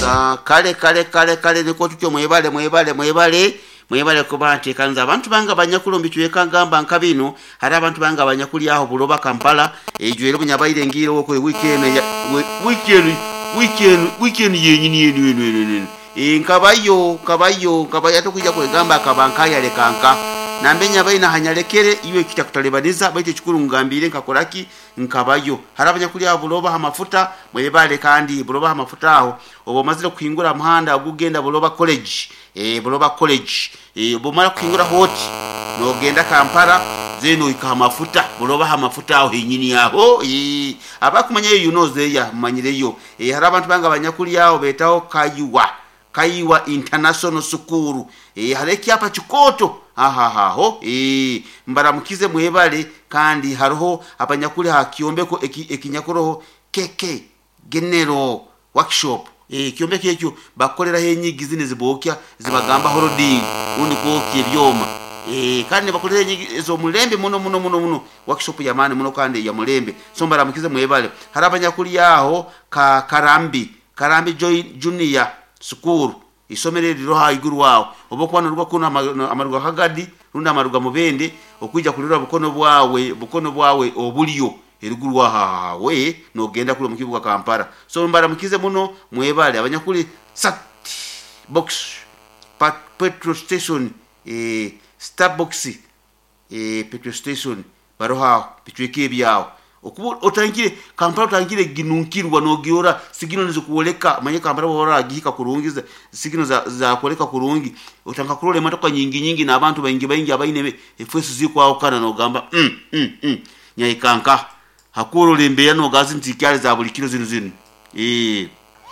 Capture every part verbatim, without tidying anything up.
sa kale kale kale kale niko tutyo mwebale mwebale mwebale mwebale kuba nti kanza abantu banga banyakulu mbitweka ngamba nkabino hari abantu banga banyakuli aho buloba Kampala ejwere bunyabayire ngiro okwe weekend ya weekend weekend weekend yenyini yenu yenu yenu e nkabayo kabayo kabaya tukija kwegamba akabankaya lekanka nambenya baina hanyalekere iwe kitakutalebaniza baite chikuru ngambire nkakoraki nkabayo harabanya kuli abuloba amafuta mwebale kandi buloba amafuta aho obo mazire kuhingura muhanda agugenda buloba college eh buloba college eh bomara kuhingura hoti no genda Kampala zeno ikamafuta buloba amafuta aho hinyini yaho eh abakumanya you know zeya manyireyo eh harabantu banga banyakuli aho betaho kayiwa Kaiwa International School eh hareki apa chikoto aha haho eh mbaramukize mwebale kandi haroho abanyakuri hakiombeko ekinyakoroho keke genero workshop eh kiombeke ekyo bakolera henyigi zine zibokya zibagamba horoding undi kokye byoma eh kandi bakolera henyigi zo mulembe muno muno muno muno workshop ya mane muno kandi ya mulembe so mbaramukize mwebale harabanyakuri yaho ka Karambi Karambi Joy Junior School isomere riro ha iguru wao obokwana ruba kuna amaruga hagadi runda amaruga mubende okwija kulira bukono bwawe bukono bwawe obuliyo eriguru wa we no genda kule mukibuga Kampala so mbara mukize muno mwebale abanyakuli sat box pat petrol station eh Starbucks eh petrol station baroha bitweke byao okubu otangire Kampala otangire ginunkirwa no giora sigino nizo kuoleka manye Kampala bora gihika kurungiza sigino za za kuoleka kurungi otanga kurole matoka nyingi nyingi na abantu baingi baingi abaine efesu ziko aho kana no gamba mm mm, mm. Nyaikanka hakuru lembeya no gazi ntikyale za bulikiro zinu zinu eh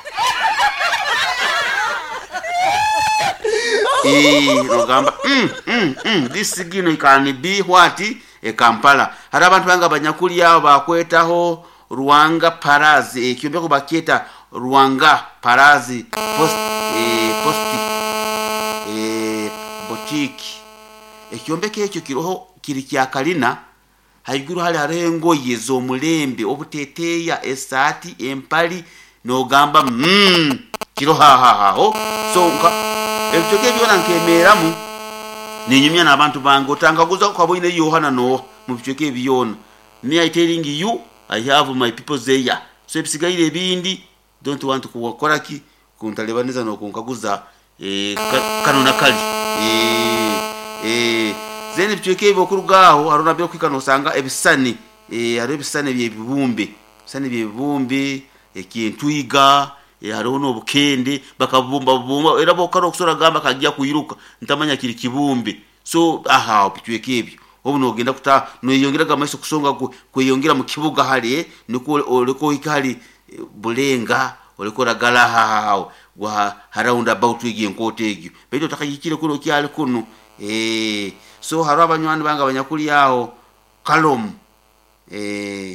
eh no gamba mm mm, mm. This sigino can be what e Kampala hari abantu banga banyakuli yao bakwetaho Ruanga Parazi e kyombeko baketa Ruanga Parazi post e posti e boutique e kyombeke ekyo kiroho kiri kya kalina haiguru hali arengo yezo mulembe obuteteya esati empali no gamba mm kiro ha ha ha ho so nka ebitoke byona nkemeramu ninyumya nabantu bango tangaguza kwa boine Yohana no mubicheke biyona me I telling you I have my people there so ebisigaire ebindi don't want kuwakoraki kuntalebaniza no kunkaguza eh kanona kali eh eh zene bicheke bokurugaho harona byo kwikano sanga ebisani eh hari ebisani byebibumbe bisani byebibumbe ekintwiga e harono bukende bakabumba bumba era bokaro kusora gamba kagiya kuyiruka ntamanya kiri kibumbe so aha opitweke ebyo obuno ogenda kuta no yongera gamaso kusonga kweyongera mu kibuga hali niko oleko ikali bulenga oleko ragala hao wa around about wigi enkote egyo beto takayikire kuno kyali kuno eh so haro abanywani banga banyakuli yao kalom eh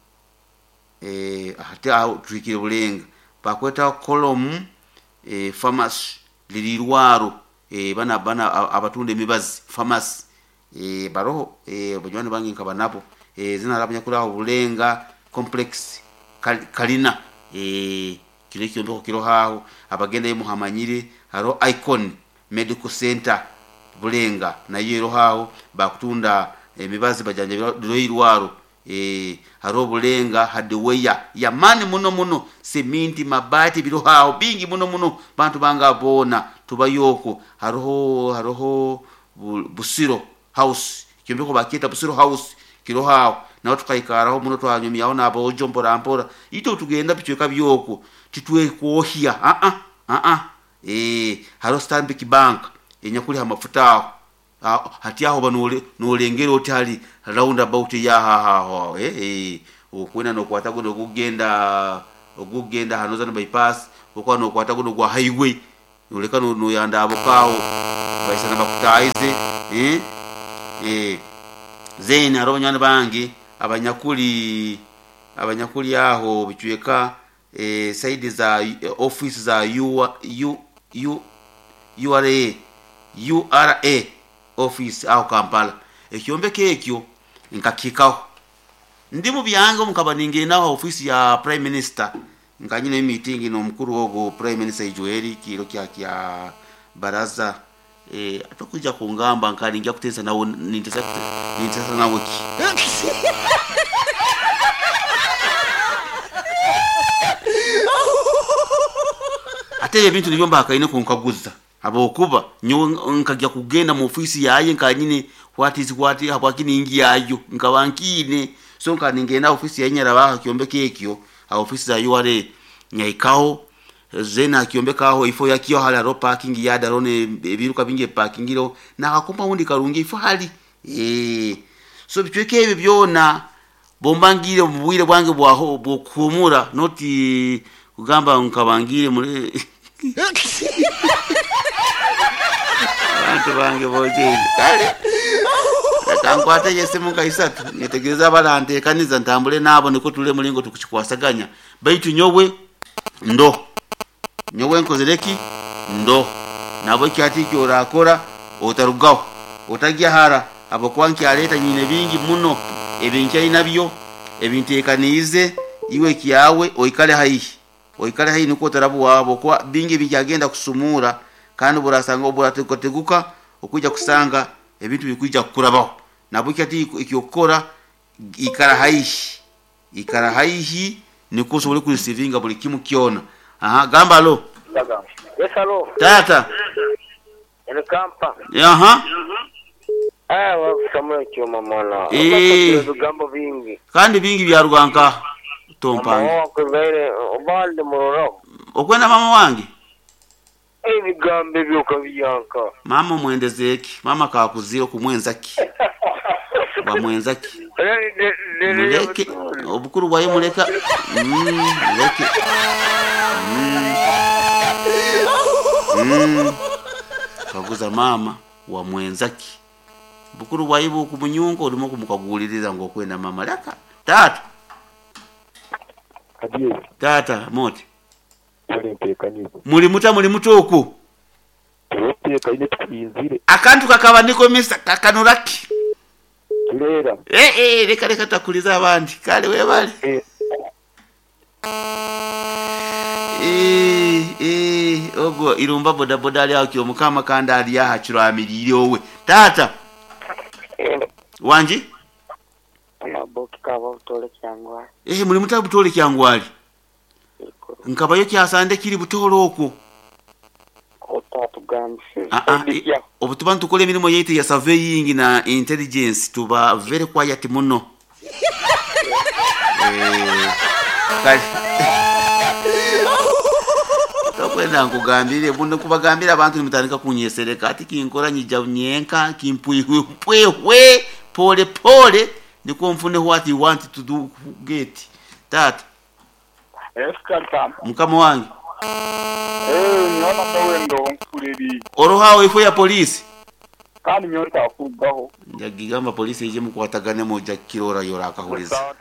eh hata twikire bulenga bakweta kolom eh pharmacy lilirwaro eh bana bana abatunde mibazi pharmacy eh baro eh banywana bangi nkabanapo eh zina labanya kula bulenga complex kalina eh kile kyondo kiro haho abagenda muhamanyire haro icon medical center bulenga na yero haho bakutunda emibazi bajanje lirwaro eh haro bulenga hardware ya mani muno muno sementi mabati biro hao bingi muno muno bantu banga bona tubayoko haroho haroho busiro house kimbeko bakita busiro house kiro hao na watu kaikaraho muno twanyumi yaona abo jombora ampora ito tugenda bichweka byoko titwe kuohia a a a a eh haro Stanbic Bank enyakuli amafuta hati aho banole nolengero otali round about ya ha ha eh eh okwena no kwata kuno kugenda okugenda hanoza no bypass okwana no kwata kuno kwa highway oleka no no yanda abokaho baisana bakutaize eh eh zeni aronyana bangi abanyakuli abanyakuli aho bichweka eh side za uh, office za U U U U R A U R A office au Kampala ekyombeke ekyo nkakikaho ndi mu byango mukaba ninge naho office ya prime minister nganyine meeting no mukuru wogo prime minister Joel kiro kya kya baraza eh atakuja kungamba nkali ngia kutesa nawo nintesa nintesa nawo ki ate ebintu nibyo mbaka ine kunkaguza abokuba nyo nkajya kugenda mu office yaye nkanyine what is what habakini ingi yayo nkabankine so nkaningena office yanyara ba kyombeke ekyo a office za U R A nyaikao zena kyombekaho ifo yakyo hala ro parking ya darone ebiruka binge parking ro na akumpa undi karungi ifo hali eh so bitweke ebyo byona bombangire mu bwire bwange bwaho bokumura noti kugamba nkabangire muri abantu bange boje kale kankwate yese muka isatu nitegereza balante kaniza ntambule nabo niko tule mulingo tukuchikwasaganya baitu nyowe ndo nyowe nkozereki ndo nabo kyati kyo rakora otarugaho otagia hara abo kwanki aleta nyine bingi muno ebinki nabyo ebintekanize iwe kiyawe oikale hayi oikale hayi niko tarabu wabo kwa bingi bijagenda kusumura kandi burasanga oburateguka okuja kusanga ebintu bikuja kukurabaho nabo kyati ikiyokora ikara hayi ikara hayi niko sobole kurisivinga buli kimu kiona aha gamba lo yes hello tata ene kampa aha ah wa samwe kyo mama eh gambo bingi kandi bingi bya ruganka tompanga oh ko vere obalde mororo okwenda mama wange ebi gambe byuka byanka mama mwendezeki mama kakuziro kumwenzaki ba mwenzaki muleke obukuru bwaye muleka mm muleke mm kaguza mama wa mwenzaki bukuru bwaye buku munyungo urimo kumukaguliriza ngo kwenda mama laka tata Adiye tata moti Olempekanizo muri muta muri mutoku Olempeka ine twinzire akantu kakaba niko misa kakanuraki Lera eh eh reka reka takuliza abandi kale we bali eh eh eh ogo irumba boda boda ali akyo mukama kanda ali ya hachiro amirire owe tata wanji na boki kaba utole cyangwa eh muri mutabu tole cyangwali nkaba yo kyasande kiri butolo oko otatu gamse ah ah obutubantu kole mirimo yete ya surveying na intelligence tuba very quiet muno eh kali tokwenda nkugambire muno kubagambira abantu nimutandika kunyesereka ati kinkora nyija nyenka kimpuyihwe pwewe pole pole niko mfune what you want to do get that Eskanta mukama wange eh nyona tawendo nkureri orohawe ifo ya polisi kandi nyota kugaho yagigamba polisi ije mukwatagane moja kirora yora akahuliza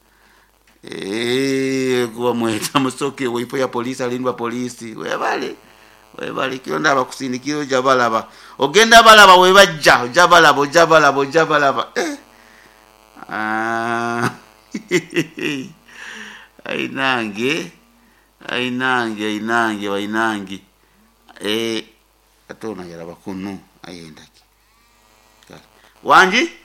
eh kwa mweta musoke ifo ya polisi alindwa polisi we bale we bale kionda abakusindikiro jabalaba ogenda balaba we bajja jabalaba jabalaba jabalaba eh ah ainange ainange ainange wainange eh atona yara bakunu ayendaki wanji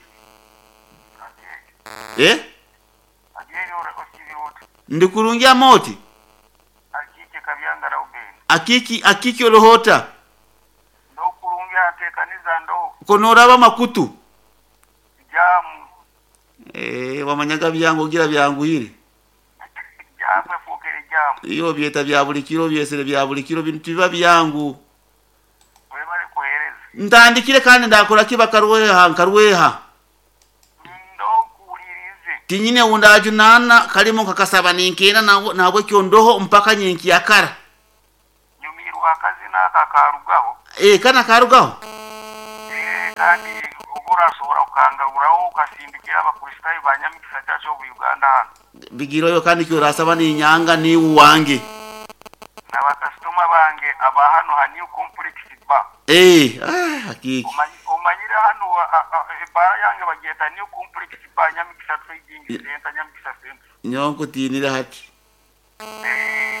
eh agere ora osiri wote ndikurungia moti akike kabyanga raubeni akiki akiki olohota ndo kurungia tekaniza ndo konoraba makutu jamu eh wamanyaga byango gira byangu hiri jamwe fukere jamu iyo byeta bya buli kiro byesere bya buli kiro bintu biba byangu we bari kohereza ndandikire kandi ndakora kibakarweha nkarweha ndo kuririze tinyine undaju nana kalimo kakasaba ninkena nawo nabwe kyondoho mpaka nyenki yakara nyumiru akazi nakakarugaho eh kana karugaho eh kandi ugura sora ukangaburaho ukasimbikira abakurisitayi banyamikisa cyacho mu Uganda hano bigiro yo kandi cyo rasaba ni nyanga ni uwange n'abakastoma bange aba hano hani complex ba eh ah hakiki umanyira hano bara yange bageta ni complex ba nyamikisa trading center nyamikisa center nyonko tinira hati eh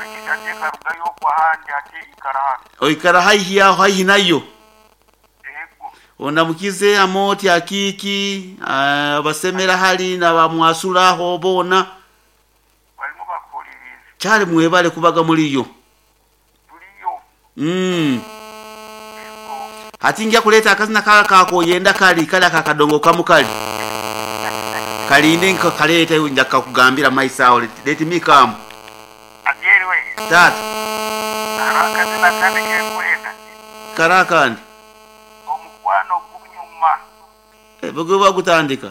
we kitaje karugayo kwa handi ati ikaraha oikara haihi yaho haihi nayo ego onamukize amoti akiki abasemera hali na bamwasulaho bona barimo bakoliriza cyari mwebale kubaga muri yo tuliyo mm ego hati ngia kuleta akazina kaka kako yenda kali kala kakadongo kamukali kali ndinka kaleta yunja kakugambira maisa ole leti mikamu ajewe tata haraka tena kande kwenda karakandi omukwano kunyuma ebego bagutandika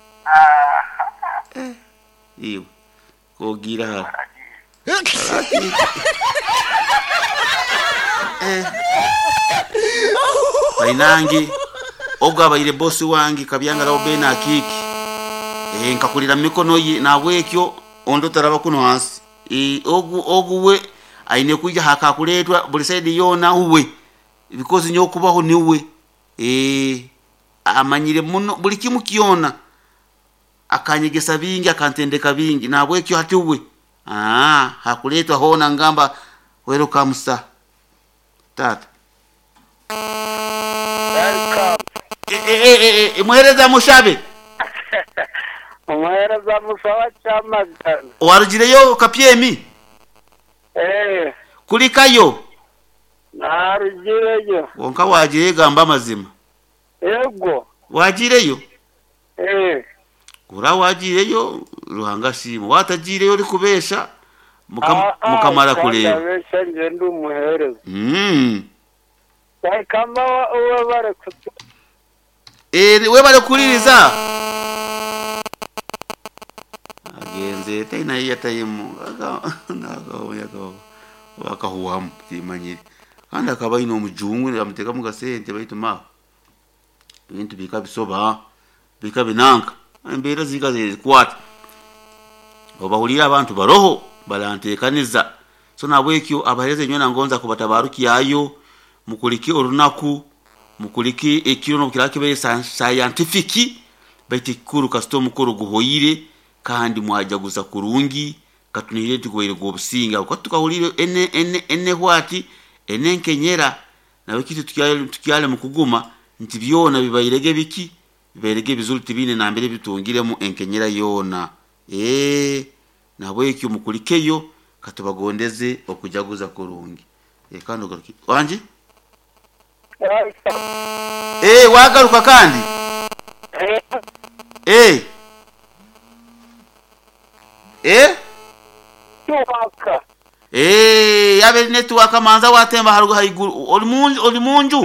ah iyo kogira ha ajewe eh bainangi ogaba ile bosi wangi kabyanga la obena akiki eh nkakulira mikono yi na wekyo ondo taraba kuno hasi e ogu oguwe aine kuja haka kuletwa buli side yona uwe because nyo kubaho ni uwe eh amanyire muno buli kimu kiona akanyegesa bingi akantendeka bingi na wekyo hati uwe ah hakuletwa hona ngamba welcome sir tata Welcome. eh eh eh muhereza mushabe Umuhereza musawa cyamagana. warugireyo kapyemi Eh, kulikayo narugireyo. wonka wagiye gamba mazima Ego. wagireyo Eh, ura wagireyo ruhanga simu watagireyo likubesha ah, ah, mukamara kureba ndabesha nje ndi umuhereza. mm Sai kama uwe bare kutu. eh we bale kuririza agenze taina yatayimu aga naga yaga wakahuwamu timanyiri kandi akaba ino mujungu amuteka mu gasente bayituma ibintu bikabisoba bikabinanka imbere zikaze kwata obahulira abantu baroho balantekaniza so nabwekyo abahereze nyona ngonza kubatabaruki yayo mukuliki orunaku mukuliki ekirono kirake scientific baitikuru kasto mukuru guhoyire kandi mwaja guza kurungi katunire tukoyire go businga kwatukahulire ene ene ene hwati ene nkenyera nawe kitu tukyale tukyale mukuguma nti byona bibayirege biki bibayirege bizulti bine na mbere bitungire mu enkenyera yona eh nabwe ekyo mukulikeyo katubagondeze okujaguza kurungi e kandi garuki wanje eh wagaruka kandi Eh, eh eh tuwaka. eh yabe network manza watemba harugo haiguru oli munju oli munju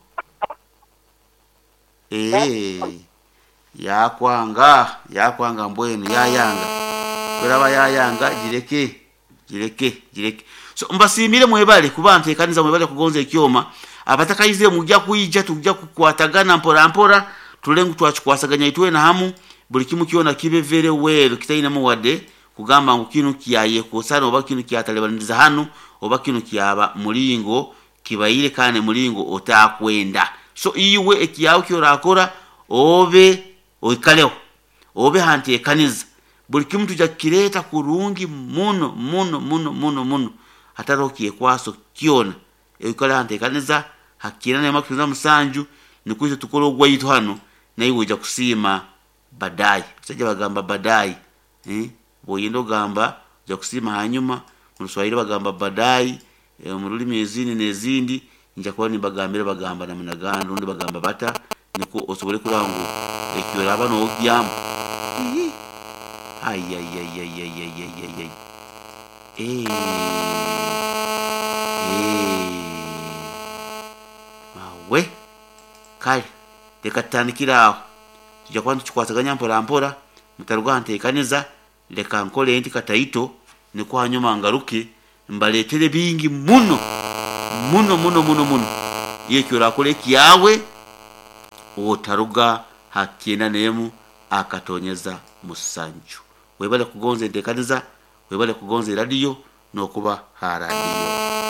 eh yakwanga yakwanga mbwenu yayanga kuraba yayanga gireke gireke gireke so mbasimire mwebale kubantekaniza mwebale kugonza ekyoma abatakayize mujja kuyija tujja kukwatagana mpora mpora tulengu twachikwasaganya itwe na hamu buli kimu kiona kibe very well kitaina mu wade kugamba ngukinu kiyaye ko sana oba kinu kyatalebaniriza hanu oba kinu kyaba mulingo kibayire kane mulingo otakwenda so iwe ekiyawo kyorakora obe oikaleo obe hante kaniza buli kimu tujja kireta kurungi muno muno muno muno muno hatarokiye kwaso kiona eikala hante kaniza hakina ne makuza musanju nikuze tukolo gwayitu hano naiwe uja kusima badai saje bagamba badai eh boyendo gamba uja kusima hanyuma mu Swahili bagamba badai e, mu rulimi ezini nezindi nja kwa ni bagambira bagamba na munaganda undi bagamba bata niko osobole kurangu ekyo abano ogyam ay ay ay ay ay ay ay ay eh eh mawe kali tekatandikiraho tujja kwantu chikwasaganya mpora mpora mutarugante kaniza leka nkole enti kataito niko hanyuma ngaruke mbaletere bingi muno muno muno muno muno yekyo rakole kiyawe otaruga hakina nemu akatonyeza musanju webale kugonze ntekaniza webale kugonze radio nokuba ha radio